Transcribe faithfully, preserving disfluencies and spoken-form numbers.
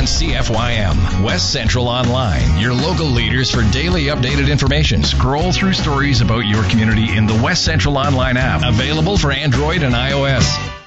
on C F Y M. West Central Online, your local leaders for daily updated information. Scroll through stories about your community in the West Central Online app, available for Android and iOS.